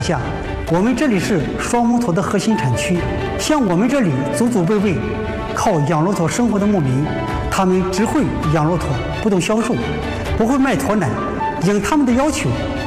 下，我们这里是双木头的核心产区，像我们这里祖祖辈辈靠养骆驼生活的牧民，他们只会养骆驼，不懂销售，不会卖驼奶。应他们的要求，